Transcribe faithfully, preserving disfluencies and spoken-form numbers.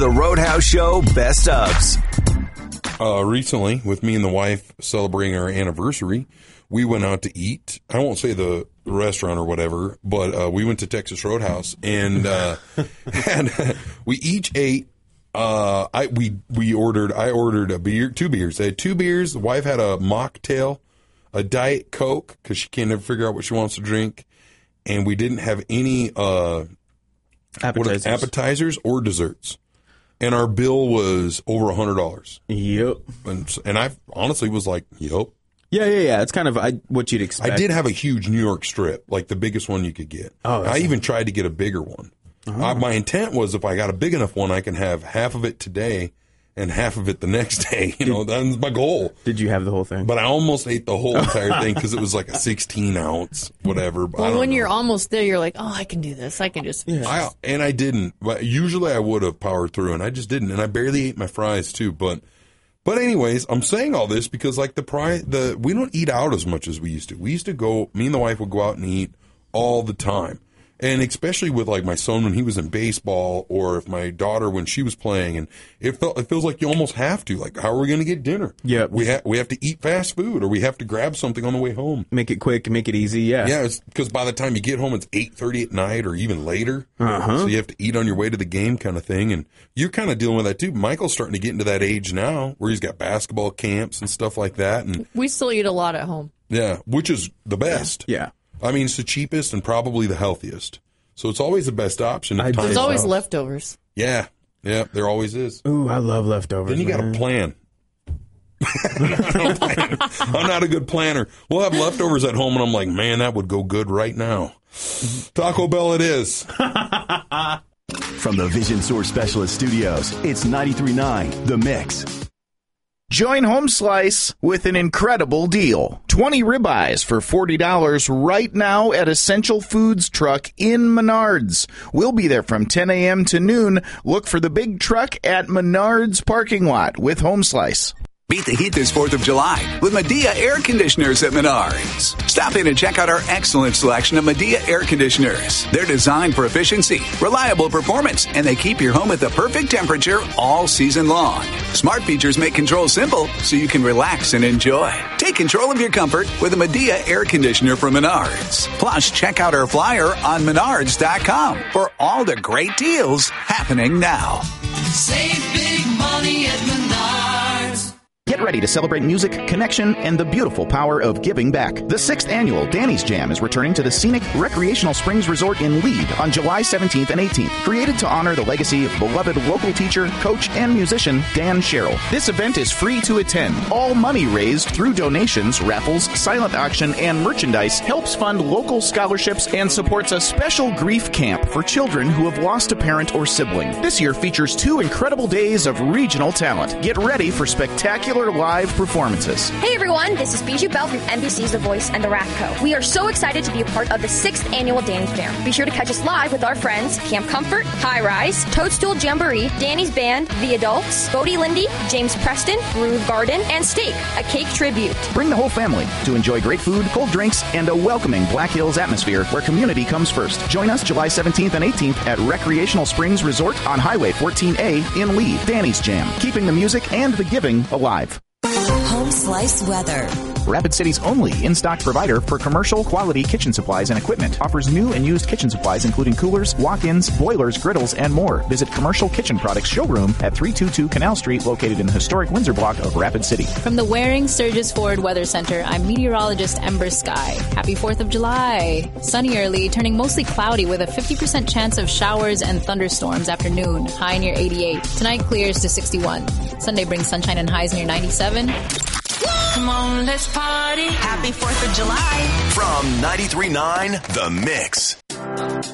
The Roadhouse Show Best Ofs. Uh, recently, with me and the wife celebrating our anniversary, we went out to eat. I won't say the restaurant or whatever, but uh, we went to Texas Roadhouse, and uh, and we each ate. Uh, I we we ordered. I ordered a beer, two beers. I had two beers. The wife had a mocktail, a Diet Coke, because she can't ever figure out what she wants to drink, and we didn't have any uh, appetizers. What, appetizers or desserts. And our bill was over a hundred dollars. Yep. And and I honestly was like, yep. Yeah, yeah, yeah. It's kind of I, what you'd expect. I did have a huge New York strip, like the biggest one you could get. Oh, I even tried to get a bigger one. Uh-huh. Uh, my intent was if I got a big enough one, I can have half of it today and half of it the next day. You know, that's my goal. Did you have the whole thing? But I almost ate the whole entire thing because it was like a sixteen ounce, whatever. Well, when know. you're almost there, you're like, oh, I can do this. I can just. Yeah. I, and I didn't. But usually I would have powered through, and I just didn't. And I barely ate my fries too. But, but anyways, I'm saying all this because like the price, the we don't eat out as much as we used to. We used to go. Me and the wife would go out and eat all the time. And especially with like my son when he was in baseball, or if my daughter when she was playing, and it felt it feels like you almost have to. Like, how are we going to get dinner? Yeah, we have we have to eat fast food, or we have to grab something on the way home. Make it quick, make it easy. Yeah, yeah. It's because by the time you get home, it's eight thirty at night, or even later. Uh-huh. So you have to eat on your way to the game, kind of thing. And you're kind of dealing with that too. Michael's starting to get into that age now where he's got basketball camps and stuff like that. And we still eat a lot at home. Yeah, which is the best. Yeah. I mean, it's the cheapest and probably the healthiest. So it's always the best option. If There's always out. leftovers. Yeah. Yeah, there always is. Ooh, I love leftovers. Then you got to plan. I'm not a good planner. We'll have leftovers at home, and I'm like, man, that would go good right now. Taco Bell it is. From the Vision Source Specialist Studios, it's ninety-three point nine The Mix. Join Home Slice with an incredible deal. twenty ribeyes for forty dollars right now at Essential Foods Truck in Menards. We'll be there from ten a.m. to noon. Look for the big truck at Menards parking lot with Home Slice. Beat the heat this fourth of July with Medea Air Conditioners at Menards. Stop in and check out our excellent selection of Medea Air Conditioners. They're designed for efficiency, reliable performance, and they keep your home at the perfect temperature all season long. Smart features make control simple so you can relax and enjoy. Take control of your comfort with a Medea Air Conditioner from Menards. Plus, check out our flyer on menards dot com for all the great deals happening now. Save big money at Menards. Get ready to celebrate music, connection, and the beautiful power of giving back. The sixth annual Danny's Jam is returning to the scenic Recreational Springs Resort in Lead on July seventeenth and eighteenth. Created to honor the legacy of beloved local teacher, coach, and musician Dan Sherrill. This event is free to attend. All money raised through donations, raffles, silent auction, and merchandise helps fund local scholarships and supports a special grief camp for children who have lost a parent or sibling. This year features two incredible days of regional talent. Get ready for spectacular live performances. Hey everyone, this is Bijou Bell from N B C's The Voice and The Rathco. We are so excited to be a part of the sixth annual Danny's Jam. Be sure to catch us live with our friends Camp Comfort, High Rise, Toadstool Jamboree, Danny's Band, The Adults, Bodie Lindy, James Preston, Groove Garden, and Steak, a cake tribute. Bring the whole family to enjoy great food, cold drinks, and a welcoming Black Hills atmosphere where community comes first. Join us July seventeenth and eighteenth at Recreational Springs Resort on Highway fourteen A in Lee. Danny's Jam, keeping the music and the giving alive. Home Slice weather. Rapid City's only in-stock provider for commercial quality kitchen supplies and equipment. Offers new and used kitchen supplies including coolers, walk-ins, boilers, griddles, and more. Visit Commercial Kitchen Products showroom at three twenty-two Canal Street, located in the historic Windsor block of Rapid City. From the Waring Sturgis Ford Weather Center, I'm meteorologist Ember Sky. Happy fourth of July. Sunny early, turning mostly cloudy with a fifty percent chance of showers and thunderstorms afternoon. High near eighty-eight. Tonight clears to sixty-one. Sunday brings sunshine and highs near ninety-seven. Come on, let's party. Happy fourth of July. From ninety-three point nine The Mix.